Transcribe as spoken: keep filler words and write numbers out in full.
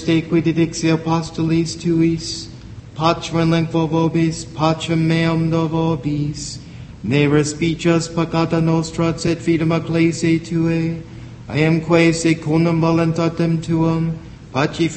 te quididixi apostolis tuis, Patrem lingvo vobis, Patrem meum do vobis, ne respicias peccata nostra, et fidem ecclesiae Tuae, I am quae secundum voluntatem Tuum, paci